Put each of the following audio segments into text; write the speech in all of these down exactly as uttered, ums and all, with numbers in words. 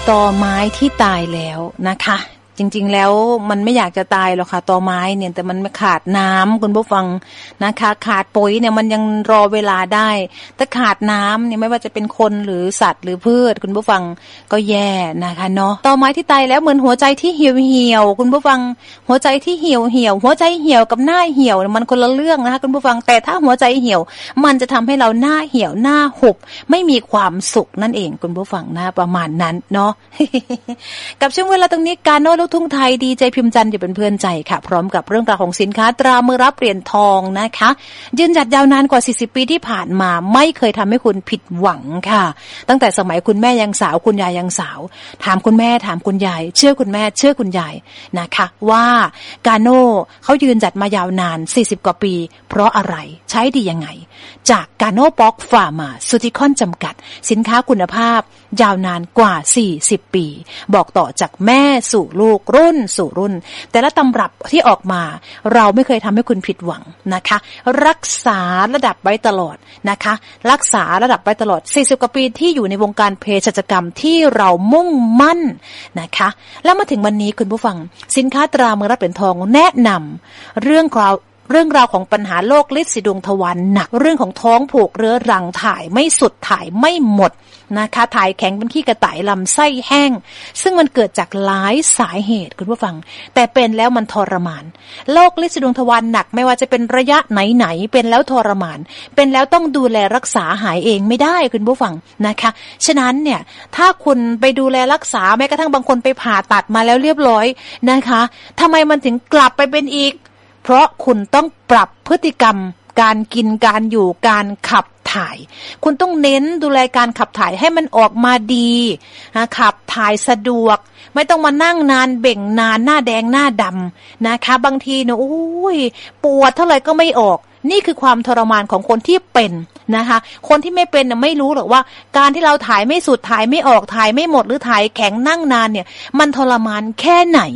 ตอไม้ที่ตายแล้วนะคะจริงๆแล้วมันไม่อยากจะตายหรอกค่ะตอไม้เนี่ยแต่มันขาดน้ำคุณผู้ฟังนะคะขาดปุ๋ยเนี่ยมันยังรอเวลาได้แต่ขาดน้ำเนี่ยไม่ว่าจะเป็นคนหรือสัตว์หรือพืชคุณผู้ฟังก็แย่นะคะเนาะตอไม้ที่ตายแล้วเหมือนหัวใจที่เหี่ยวเหี่ยวคุณผู้ฟังหัวใจที่เหี่ยวเหี่ยวหัวใจเหี่ยวกับหน้าเหี่ยวมันคนละเรื่องนะคะคุณผู้ฟังแต่ถ้าหัวใจเหี่ยวมันจะทำให้เราหน้าเหี่ยวหน้าหุบไม่มีความสุขนั่นเองคุณผู้ฟังนะประมาณนั้นเนาะ กับช่วงเวลาตรงนี้การโน้ตทุ่งไทยดีใจพิมพ์จันทร์อยู่เป็นเพื่อนใจค่ะพร้อมกับเรื่องราวของสินค้าตรามือรับเหรียญทองนะคะยืนหยัดยาวนานกว่าสี่สิบปีที่ผ่านมาไม่เคยทำให้คุณผิดหวังค่ะตั้งแต่สมัยคุณแม่ยังสาวคุณยายยังสาวถามคุณแม่ถามคุณยายเชื่อคุณแม่เชื่อคุณยายนะคะว่ากาโน่เขายืนหยัดมายาวนานสี่สิบกว่าปีเพราะอะไรใช้ดียังไงจากกาโน่ป๊อกฟาร์มาซูติคอนจำกัดสินค้าคุณภาพยาวนานกว่าสี่สิบปีบอกต่อจากแม่สู่ลูกรุ่นสู่รุ่นแต่ละตำรับที่ออกมาเราไม่เคยทำให้คุณผิดหวังนะคะรักษาระดับไว้ตลอดนะคะรักษาระดับไว้ตลอดสี่สิบกว่าปีที่อยู่ในวงการเภสัชกรรมที่เรามุ่งมั่นนะคะแล้วมาถึงวันนี้คุณผู้ฟังสินค้าตรามือรับเหรียญทองแนะนำเรื่องราวเรื่องราวของปัญหาโรคฤทธิ์สีดวงทวารหนักเรื่องของท้องผูกเรื้อรังถ่ายไม่สุดถ่ายไม่หมดนะคะถ่ายแข็งเป็นขี้กระต่ายลำไส้แห้งซึ่งมันเกิดจากหลายสาเหตุคุณผู้ฟังแต่เป็นแล้วมันทรมานโรคฤทธิ์สีดวงทวารหนักไม่ว่าจะเป็นระยะไหนๆเป็นแล้วทรมานเป็นแล้วต้องดูแลรักษาหายเองไม่ได้คุณผู้ฟังนะคะฉะนั้นเนี่ยถ้าคุณไปดูแลรักษาแม้กระทั่งบางคนไปผ่าตัดมาแล้วเรียบร้อยนะคะทำไมมันถึงกลับไปเป็นอีกเพราะคุณต้องปรับพฤติกรรมการกินการอยู่การขับถ่ายคุณต้องเน้นดูแลการขับถ่ายให้มันออกมาดีนะขับถ่ายสะดวกไม่ต้องมานั่งนานเบ่งนานหน้าแดงหน้าดำนะคะบางทีเนี่ยโอ้ยปวดเท่าไหร่ก็ไม่ออกนี่คือความทรมานของคนที่เป็นนะคะคนที่ไม่เป็นน่ะไม่รู้หรอกว่าการที่เราถ่ายไม่สุดถ่ายไม่ออกถ่ายไม่หมดหรือถ่ายแข็งนั่งนานเนี่ยมันทรมานแค่ไหน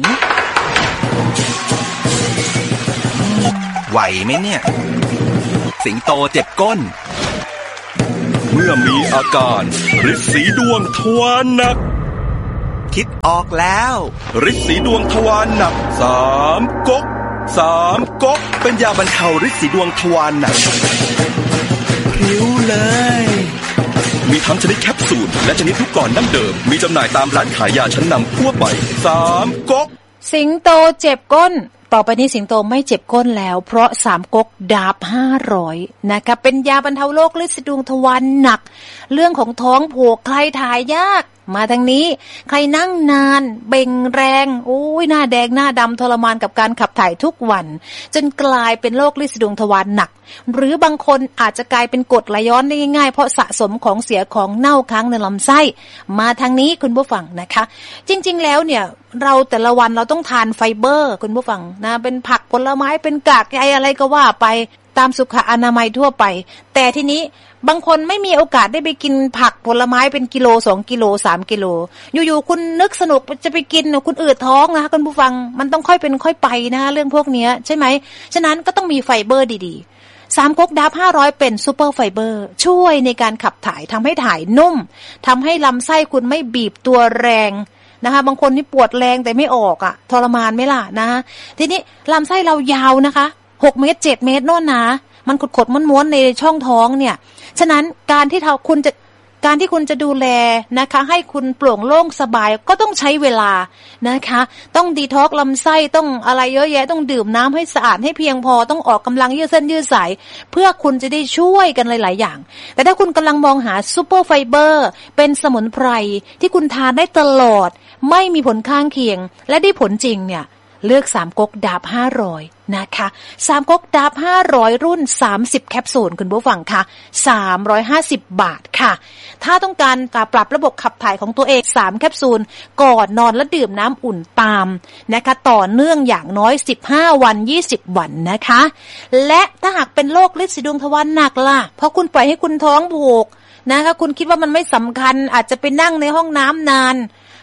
ไหวไหมเนี่ยสิงโตเจ็บก้นเมื่อมีอาการฤทธิ์สีดวงทวารหนักคิดออกแล้วฤทธิ์สีดวงทวารหนักสามก๊กสามก๊กเป็นยาบรรเทาฤทธิ์สีดวงทวารหนักพริ้วเลยมีทั้งชนิดแคปซูลและชนิดลูกกลอนดั้งเดิมมีจำหน่ายตามร้านขายยาชั้นนำทั่วไปสามก๊กสิงโตเจ็บก้นต่อไปนี้สิงโตไม่เจ็บก้นแล้วเพราะสามก๊กดาบห้าร้อยนะคะเป็นยาบรรเทาโรคฤทธิ์สีดวงทวารหนักเรื่องของท้องผูกใครถ่ายยากมาทางนี้ใครนั่งนานเบ่งแรงโอ้ยหน้าแดงหน้าดำทรมานกับการขับถ่ายทุกวันจนกลายเป็นโรคฤทธิ์สีดวงทวารหนักหรือบางคนอาจจะกลายเป็นกรดไหลย้อนได้ง่ายๆเพราะสะสมของเสียของเน่าค้างในลำไส้มาทางนี้คุณผู้ฟังนะคะจริงๆแล้วเนี่ยเราแต่ละวันเราต้องทานไฟเบอร์คุณผู้ฟังนะเป็นผักผลไม้เป็นกากใยอะไรก็ว่าไปตามสุขอนามัยทั่วไปแต่ทีนี้บางคนไม่มีโอกาสได้ไปกินผักผลไม้เป็นกิโลสองกิโลสามกิโลอยู่ๆคุณนึกสนุกจะไปกินคุณอืดท้องนะคะคุณผู้ฟังมันต้องค่อยเป็นค่อยไปนะเรื่องพวกนี้ใช่ไหมฉะนั้นก็ต้องมีไฟเบอร์ดีๆสามก๊กดับห้าร้อยเป็นซูเปอร์ไฟเบอร์ช่วยในการขับถ่ายทำให้ถ่ายนุ่มทำให้ลำไส้คุณไม่บีบตัวแรงนะคะบางคนนี่ปวดแรงแต่ไม่ออกอ่ะทรมานไหมล่ะนะทีนี้ลำไส้เรายาวนะคะหกเมตรเจ็ดเมตรโน่นนะมันขดๆม้วนๆในช่องท้องเนี่ยฉะนั้นการที่เราคุณจะการที่คุณจะดูแลนะคะให้คุณโปร่งโล่งสบายก็ต้องใช้เวลานะคะต้องดีท็อกซ์ลำไส้ต้องอะไรเยอะแยะต้องดื่มน้ำให้สะอาดให้เพียงพอต้องออกกำลังยืดเส้นยืดสายเพื่อคุณจะได้ช่วยกันหลายๆอย่างแต่ถ้าคุณกำลังมองหาซูเปอร์ไฟเบอร์เป็นสมุนไพรที่คุณทานได้ตลอดไม่มีผลข้างเคียงและได้ผลจริงเนี่ยเลือกสามก๊กดาบห้าร้อยนะคะสามก๊กดาบห้าร้อยรุ่นสามสิบแคปซูลคุณผู้ฟังค่ะสามร้อยห้าสิบบาทค่ะถ้าต้องการการปรับระบบขับถ่ายของตัวเองสามแคปซูลก่อนนอนและดื่มน้ำอุ่นตามนะคะต่อเนื่องอย่างน้อยสิบห้าวันยี่สิบวันนะคะและถ้าหากเป็นโรคฤทธิ์สีดวงทวารหนักล่ะเพราะคุณปล่อยให้คุณท้องผูกนะคะคุณคิดว่ามันไม่สำคัญอาจจะไปนั่งในห้องน้ำนาน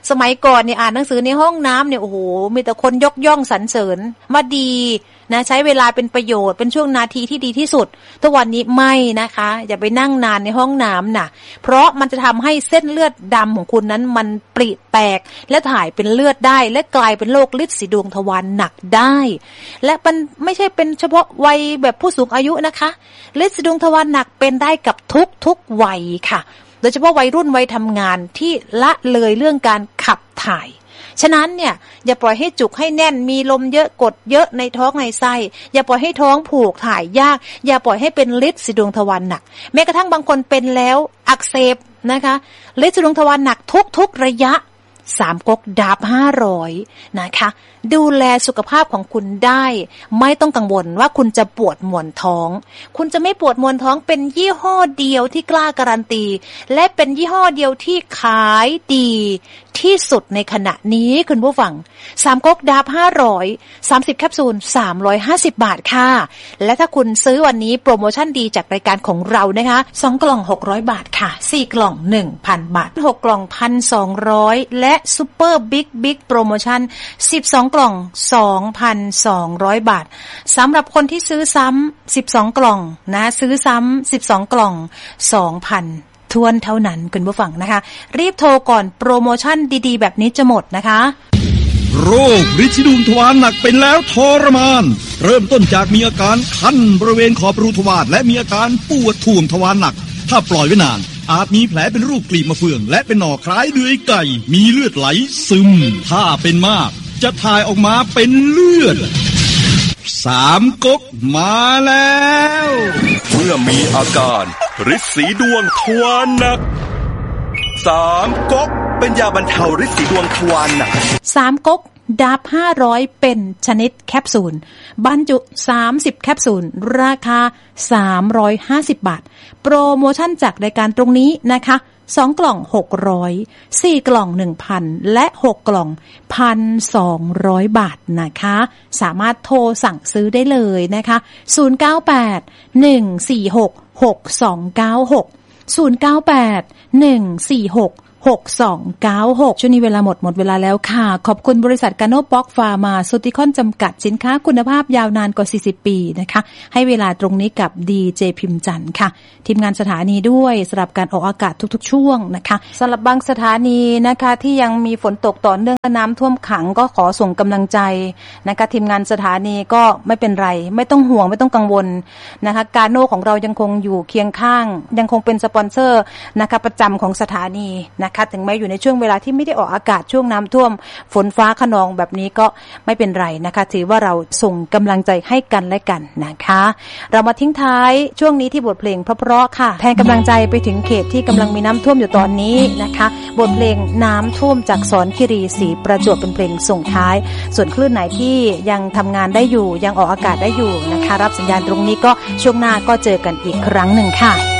สมัยก่อนเนี่ยอ่านหนังสือในห้องน้ำเนี่ยโอ้โหมีแต่คนยกย่องสรรเสริญว่าดีนะใช้เวลาเป็นประโยชน์เป็นช่วงนาทีที่ดีที่สุดทุกวันนี้ไม่นะคะอย่าไปนั่งนานในห้องน้ำน่ะเพราะมันจะทำให้เส้นเลือดดำของคุณนั้นมันปริแตกและถ่ายเป็นเลือดได้และกลายเป็นโรคฤทธิ์สีดวงทวารหนักได้และมันไม่ใช่เป็นเฉพาะวัยแบบผู้สูงอายุนะคะฤทธิ์สีดวงทวารหนักเป็นได้กับทุกทุกวัยค่ะโดยเฉพาะวัยรุ่นวัยทำงานที่ละเลยเรื่องการขับถ่ายฉะนั้นเนี่ยอย่าปล่อยให้จุกให้แน่นมีลมเยอะกดเยอะในท้องในไส้อย่าปล่อยให้ท้องผูกถ่ายยากอย่าปล่อยให้เป็นฤทธิ์สีดวงทวารหนักแม้กระทั่งบางคนเป็นแล้วอักเสบนะคะฤทธิ์สีดวงทวารหนักทุกๆระยะสามก๊กดาบห้าร้อยนะคะดูแลสุขภาพของคุณได้ไม่ต้องกังวลว่าคุณจะปวดมวนท้องคุณจะไม่ปวดมวนท้องเป็นยี่ห้อเดียวที่กล้าการันตีและเป็นยี่ห้อเดียวที่ขายดีที่สุดในขณะนี้คุณผู้ฟังสามก๊กดาบห้าร้อย สามสิบแคปซูลสามร้อยห้าสิบบาทค่ะและถ้าคุณซื้อวันนี้โปรโมชั่นดีจากรายการของเรานะคะสองกล่องหกร้อยบาทค่ะสี่กล่อง หนึ่งพัน บาทหกกล่อง หนึ่งพันสองร้อย และซุปเปอร์บิ๊กบิ๊กโปรโมชั่นสิบสองกล่อง สองพันสองร้อย บาทสำหรับคนที่ซื้อซ้ำสิบสองกล่องนะซื้อซ้ำสิบสองกล่อง สองพันทวนเท่านั้นคุณผู้ฟังนะคะรีบโทรก่อนโปรโมชั่นดีๆแบบนี้จะหมดนะคะโรคฤทธิ์สีดวงทวารหนักเป็นแล้วทรมานเริ่มต้นจากมีอาการคันบริเวณขอบรูทวารและมีอาการปวดท่วมทวารหนักถ้าปล่อยไว้นานอาจมีแผลเป็นรูปกลีบมะเฟืองและเป็นหน่อคล้ายเดือยไก่มีเลือดไหลซึมถ้าเป็นมากจะถ่ายออกมาเป็นเลือดสามก๊กมาแล้วเมื่อมีอาการฤทธิ์สีดวงทวารหนักสามก๊กเป็นยาบรรเทาฤทธิ์สีดวงทวารหนักสามก๊กดาบห้าร้อยเป็นชนิดแคปซูลบรรจุสามสิบแคปซูลราคาสามร้อยห้าสิบบาทโปรโมชั่นจากรายการตรงนี้นะคะสองกล่องหกร้อยสี่กล่อง หนึ่งพัน และหกกล่อง หนึ่งพันสองร้อย บาทนะคะสามารถโทรสั่งซื้อได้เลยนะคะศูนย์ เก้า แปด หนึ่ง สี่ หก หก สอง เก้า หก ศูนย์ เก้า แปด หนึ่ง สี่ หก หก สอง เก้า หกช่วงนี้เวลาหมดหมดเวลาแล้วค่ะขอบคุณบริษัทกาโนบ็อกฟาร์มาซูติคอนจำกัดสินค้าคุณภาพยาวนานกว่าสี่สิบปีนะคะให้เวลาตรงนี้กับดีเจพิมพ์จันทร์ค่ะทีมงานสถานีด้วยสำหรับการออกอากาศทุกๆช่วงนะคะสำหรับบางสถานีนะคะที่ยังมีฝนตกต่อเนื่องน้ำท่วมขังก็ขอส่งกำลังใจนะคะทีมงานสถานีก็ไม่เป็นไรไม่ต้องห่วงไม่ต้องกังวลนะคะกาโนของเรายังคงอยู่เคียงข้างยังคงเป็นสปอนเซอร์นะคะประจำของสถานีนะคะถึงแม้อยู่ในช่วงเวลาที่ไม่ได้ออกอากาศช่วงน้ำท่วมฝนฟ้าคะนองแบบนี้ก็ไม่เป็นไรนะคะถือว่าเราส่งกำลังใจให้กันและกันนะคะเรามาทิ้งท้ายช่วงนี้ที่บทเพลงเพราะๆค่ะแทนกำลังใจไปถึงเขตที่กำลังมีน้ำท่วมอยู่ตอนนี้นะคะบทเพลงน้ำท่วมจากสอนคิรีศรีประจวบเป็นเพลงส่งท้ายส่วนคลื่นไหนที่ยังทำงานได้อยู่ยังออกอากาศได้อยู่นะคะรับสัญญาณตรงนี้ก็ช่วงหน้าก็เจอกันอีกครั้งหนึ่งค่ะ